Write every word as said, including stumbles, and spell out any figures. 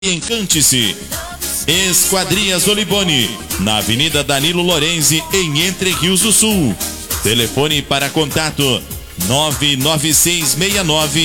Encante-se. Esquadrias Oliboni, na Avenida Danilo Lorenzi, em Entre Rios do Sul. Telefone para contato nove nove seis seis nove